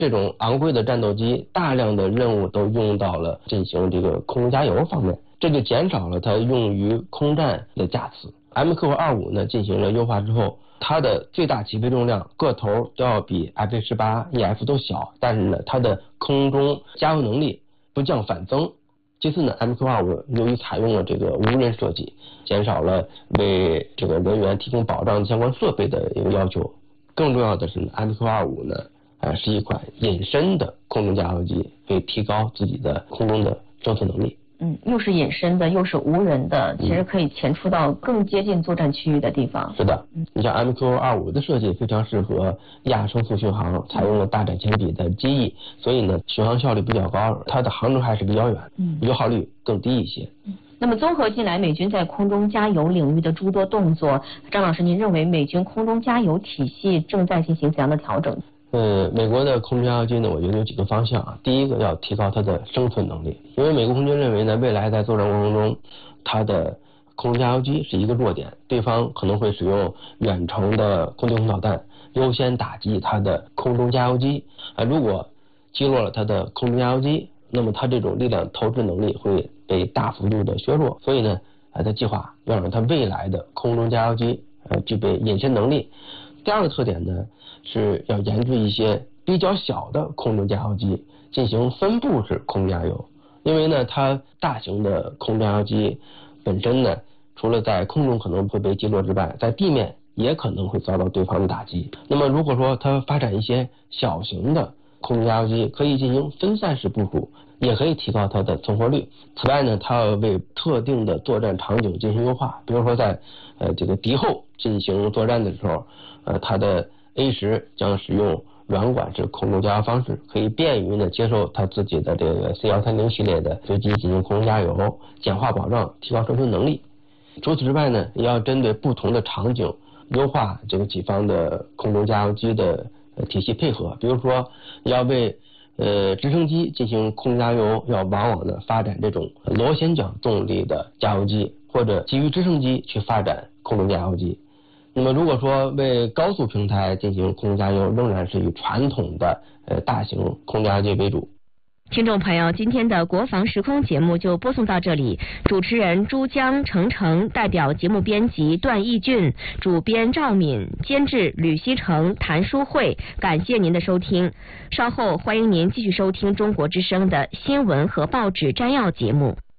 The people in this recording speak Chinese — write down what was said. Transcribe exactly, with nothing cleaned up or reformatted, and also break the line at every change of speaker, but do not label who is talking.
这种昂贵的战斗机大量的任务都用到了进行这个空中加油方面，这就减少了它用于空战的架次。M Q 二十五 呢进行了优化之后，它的最大起飞重量个头都要比 F 十八 E F 都小，但是呢它的空中加油能力不降反增。其次呢 M Q 二十五 由于采用了这个无人设计，减少了为这个人员提供保障相关设备的一个要求。更重要的是呢 M Q 二十五 呢呃是一款隐身的空中加油机，可以提高自己的空中的生存能力。
嗯，又是隐身的，又是无人的，其实可以潜出到更接近作战区域的地方。
是的，你像 M Q 二十五 的设计非常适合亚声速巡航，采用了大展前比的机翼，所以呢巡航效率比较高，它的航程还是比较远，嗯，油耗率更低一些。
嗯，那么综合近来美军在空中加油领域的诸多动作，张老师，您认为美军空中加油体系正在进行怎样的调整？
呃，美国的空中加油机呢，我觉得有几个方向啊。第一个要提高它的生存能力，因为美国空军认为呢，未来在作战过程中，它的空中加油机是一个弱点，对方可能会使用远程的空对空导弹优先打击它的空中加油机啊。如果击落了它的空中加油机，那么它这种力量投掷能力会被大幅度的削弱。所以呢，啊，他计划要让它未来的空中加油机呃具备隐身能力。第二个特点呢，是要研制一些比较小的空中加油机，进行分布式空中加油。因为呢，它大型的空中加油机本身呢，除了在空中可能会被击落之外，在地面也可能会遭到对方的打击。那么如果说它发展一些小型的空中加油机，可以进行分散式部署，也可以提高它的存活率。此外呢，它要为特定的作战场景进行优化，比如说在呃这个敌后进行作战的时候，呃它的 A 十将使用软管式空中加油方式，可以便于呢接受它自己的这个 C 一三零系列的飞机进行空中加油，简化保障，提高生存能力。除此之外呢，也要针对不同的场景优化这个己方的空中加油机的呃体系配合。比如说要为呃直升机进行空中加油，要往往的发展这种螺旋桨动力的加油机，或者基于直升机去发展空中加油机。那么如果说为高速平台进行空中加油，仍然是以传统的呃大型空中加油机为主。
听众朋友，今天的国防时空节目就播送到这里。主持人朱江、程程，代表节目编辑段义俊，主编赵敏，监制吕希成、谭淑慧。感谢您的收听，稍后欢迎您继续收听中国之声的新闻和报纸摘要节目。